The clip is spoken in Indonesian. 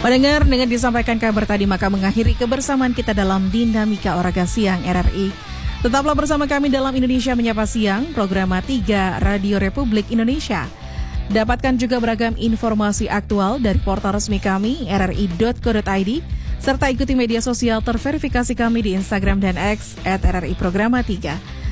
Pendengar, dengan disampaikan kabar tadi maka mengakhiri kebersamaan kita dalam Dinamika Olahraga Siang RRI. Tetaplah bersama kami dalam Indonesia Menyapa Siang, program 3 Radio Republik Indonesia. Dapatkan juga beragam informasi aktual dari portal resmi kami rri.co.id, serta ikuti media sosial terverifikasi kami di Instagram dan X @RRI Programa 3.